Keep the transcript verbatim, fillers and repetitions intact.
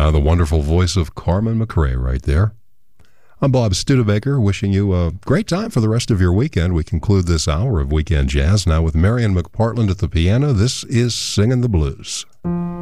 Uh, the wonderful voice of Carmen McRae right there. I'm Bob Studebaker, wishing you a great time for the rest of your weekend. We conclude this hour of Weekend Jazz now with Marion McPartland at the piano. This is Singin' the Blues.